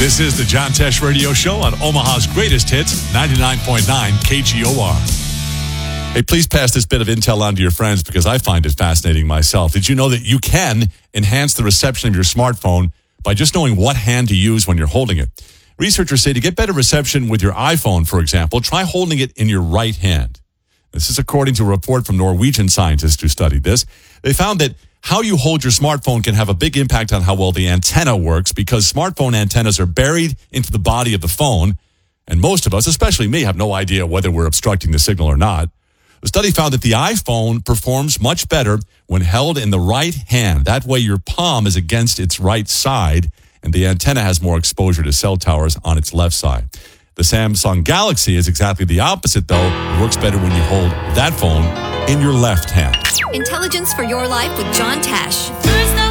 This is the John Tesh Radio Show on Omaha's greatest hits, 99.9 KGOR. Hey, please pass this bit of intel on to your friends because I find it fascinating myself. Did you know that you can enhance the reception of your smartphone by just knowing what hand to use when you're holding it? Researchers say to get better reception with your iPhone, for example, try holding it in your right hand. This is according to a report from Norwegian scientists who studied this. They found that how you hold your smartphone can have a big impact on how well the antenna works because smartphone antennas are buried into the body of the phone, and most of us, especially me, have no idea whether we're obstructing the signal or not. The study found that the iPhone performs much better when held in the right hand. That way your palm is against its right side, and the antenna has more exposure to cell towers on its left side. The Samsung Galaxy is exactly the opposite, though. It works better when you hold that phone in your left hand. Intelligence for your life with John Tesh.